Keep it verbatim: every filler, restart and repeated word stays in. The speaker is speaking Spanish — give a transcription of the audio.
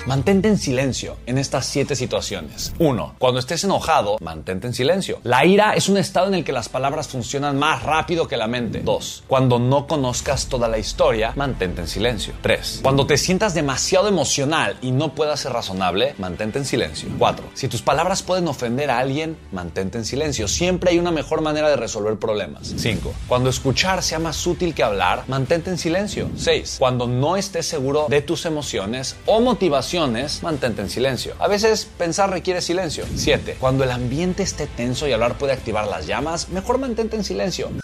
Mantente en silencio en estas siete situaciones. uno. Cuando estés enojado, mantente en silencio. La ira es un estado en el que las palabras funcionan más rápido que la mente. dos. Cuando no conozcas toda la historia, mantente en silencio. tres. Cuando te sientas demasiado emocional y no puedas ser razonable, mantente en silencio. cuatro. Si tus palabras pueden ofender a alguien, mantente en silencio. Siempre hay una mejor manera de resolver problemas. cinco. Cuando escuchar sea más útil que hablar, mantente en silencio. seis. Cuando no estés seguro de tus emociones o motivaciones, mantente en silencio. A veces pensar requiere silencio. siete. Cuando el ambiente esté tenso y hablar puede activar las llamas, mejor mantente en silencio.